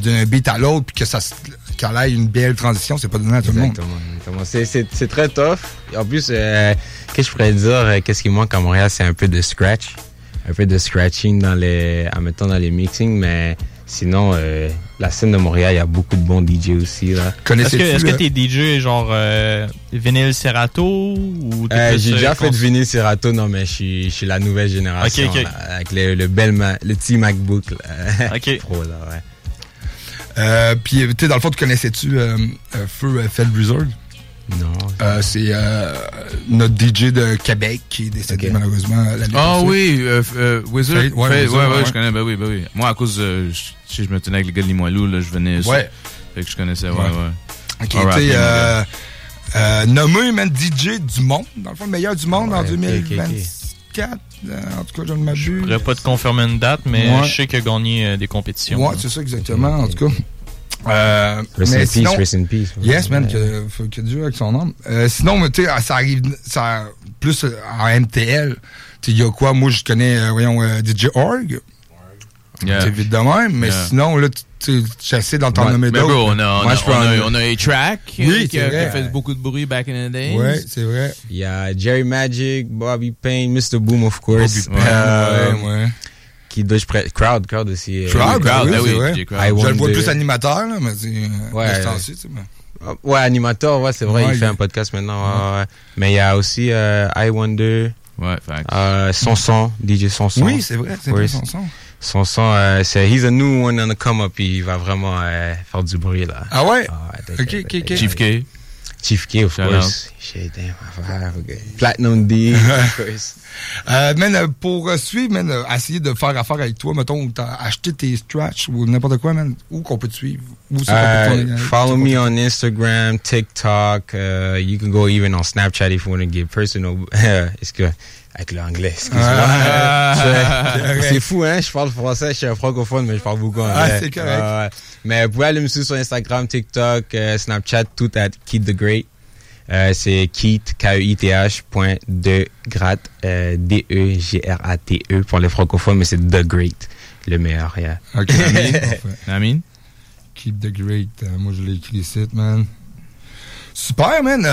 d'un beat à l'autre, puis qu'elle ait une belle transition, c'est pas donné à tout le monde. Exactement. C'est très tough. En plus, qu'est-ce que je pourrais dire, qu'est-ce qui manque à Montréal, c'est un peu de scratch. Un peu de scratching dans les mixings, mais sinon, la scène de Montréal, il y a beaucoup de bons DJ aussi, là. Est-ce que t'es DJ genre Vinyl Serato ou j'ai déjà fait de Vinyl Serato, non, mais je suis la nouvelle génération. Okay. Là, avec le petit MacBook, là. OK. Pro, là, ouais. Puis, tu sais, dans le fond, tu connaissais-tu Feu Fed Blizzard? Non. C'est notre DJ de Québec qui est décédé malheureusement l'année passée. Oui, Wizard. Ouais, je connais, ben oui. Moi, à cause, je me tenais avec les gars de Limoilou, là, je venais. Ouais. Fait que je connaissais, ouais. Ok, tu sais, nommé même DJ du monde, dans le fond, le meilleur du monde en 2024. En tout cas, je ne m'abuse. Je pourrais pas te confirmer une date, mais je sais qu'il a gagné des compétitions. Ouais, c'est ça, exactement, en tout cas. Rest in peace. Yes, man, que Dieu avec son nom. Sinon, tu sais, ça arrive plus en MTL. Tu sais, il y a quoi? Moi, je connais, DJ Org. C'est vite de même, mais sinon, là, tu sais, j'essaie d'en nommer d'autres. Mais bro, on a A-Track qui a fait beaucoup de bruit back in the days. Oui, c'est vrai. Il y a Jerry Magic, Bobby Payne, Mr. Boom, of course. Ouais. Crowd aussi. Crowd, oui, c'est vrai. Je le vois plus animateur, là, mais c'est... Ouais, animateur, ouais, c'est vrai, il fait un podcast maintenant. Ouais. Mais il y a aussi I Wonder. Ouais, fact. Sonson, DJ Sonson. Oui, c'est vrai, Sonson. Sonson, he's a new one on the come-up, il va vraiment faire du bruit, là. Ah ouais? OK. Chief K, of course. Platinum D, of course. Pour suivre, essayer de faire affaire avec toi, mettons, t'as acheté tes scratch ou n'importe quoi, où qu'on peut te suivre? Follow me on Instagram, TikTok. You can go even on Snapchat if you want to get personal. Avec l'anglais, excuse-moi. C'est fou, hein? Je parle français, je suis un francophone, mais je parle beaucoup anglais. C'est correct. Mais vous pouvez aller me suivre sur Instagram, TikTok, Snapchat, tout à Keith the Great. C'est Keith, Keith, .degrat, D-E-G-R-A-T-E pour les francophones, mais c'est The Great, le meilleur, yeah. OK, Amin. Keith the Great, moi je l'ai écrit ici, man. Super, man.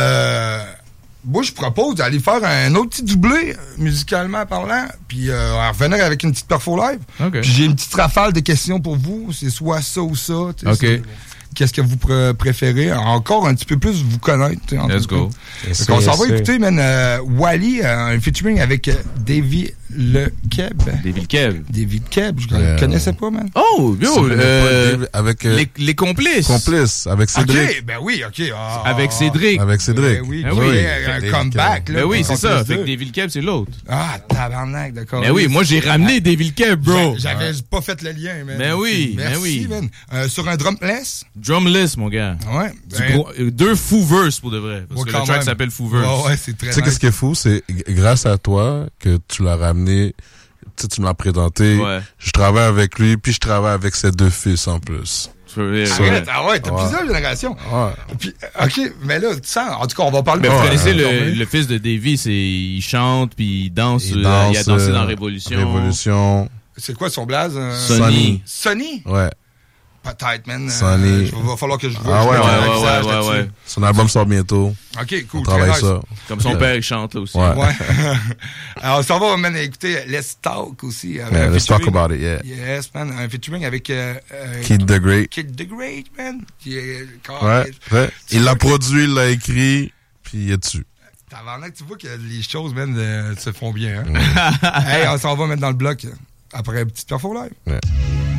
Moi, je propose d'aller faire un autre petit doublé, musicalement parlant, puis revenir avec une petite perfo live. Okay. Puis j'ai une petite rafale de questions pour vous. C'est soit ça ou ça. OK. Qu'est-ce que vous préférez? Encore un petit peu plus vous connaître. Let's go. On s'en va écouter, man, Wally, un featuring avec Davy le Keb. Davy Keb, je ne connaissais pas, man. Oh, yo, avec les complices. Complices, avec Cédric. OK, ben oui, OK. Avec Cédric. Oui, un comeback, là. Ben oui, c'est ça. Fait que Davy le Keb, c'est l'autre. Ah, tabarnak, d'accord. Ben oui, moi, j'ai ramené Davy le Keb, bro. J'avais pas fait le lien, man. Ben oui, Merci, man. Sur un drumless? Drumless, mon gars. Ouais. Deux fou verse pour de vrai. Parce que le track s'appelle Fou verse. Ouais, c'est très Tu sais, qu'est-ce qui est fou? C'est grâce à toi que tu l'as ramené. Tu me l'as présenté. Ouais. Je travaille avec lui, puis je travaille avec ses deux fils en plus. Ah ouais, t'as plusieurs générations. Ouais. Puis, OK, mais là, tu sens, en tout cas, on va parler... Mais vous connaissez le fils de Davy, il chante, puis il danse. Il a dansé dans Révolution. C'est quoi son blaze? Sonny? Ouais. Peut-être, man. Sonny. Il va falloir que je vois. Ah ouais. Son album sort bientôt. OK, cool. On travaille ça. Comme son père, il chante là aussi. Ouais. Alors, ça va, man, écouter Let's Talk aussi. Let's talk about it, yeah. Yes, man. Un featuring avec... Keith the Great. Keith the Great, man. Ouais. Il l'a produit, il l'a écrit, puis il est dessus. Tabarnak, tu vois que les choses, man, se font bien, hein? Hey, on s'en va mettre dans le bloc après une petite perfo live. Ouais.